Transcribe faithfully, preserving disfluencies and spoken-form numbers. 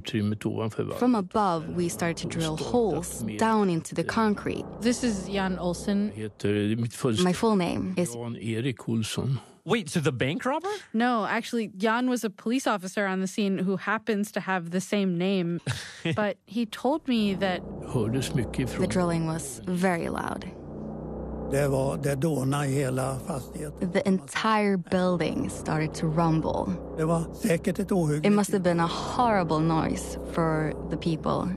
utrymmet ovanför valvet. From above, we started to drill holes down into the concrete. This is Jan Olsen. Heter, mitt fullständiga My full name is... Jan Erik Olsson. Wait, so the bank robber? No, actually, Jan was a police officer on the scene who happens to have the same name. But he told me that... Hördes mycket ifrån. The drilling was very loud. Det var, det dånade i hela fastigheten. The entire building started to rumble. Det var säkert ett ohyggligt. It must have been a horrible noise for the people